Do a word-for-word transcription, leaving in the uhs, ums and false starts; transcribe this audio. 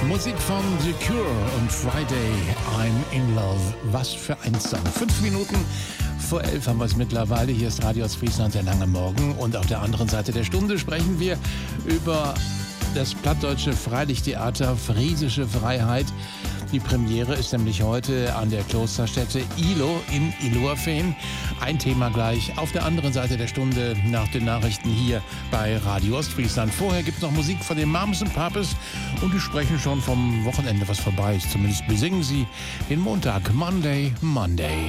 Musik von The Cure und Friday, I'm in Love. Was für ein Song. Fünf Minuten vor elf haben wir es mittlerweile. Hier ist Radio Friesland, der lange Morgen. Und auf der anderen Seite der Stunde sprechen wir über das plattdeutsche Freilichttheater Friesische Freiheit. Die Premiere ist nämlich heute an der Klosterstätte Ihlow in Illowerfehn. Ein Thema gleich auf der anderen Seite der Stunde nach den Nachrichten hier bei Radio Ostfriesland. Vorher gibt es noch Musik von den Mums and Papas und die sprechen schon vom Wochenende, was vorbei ist. Zumindest besingen sie den Montag, Monday, Monday.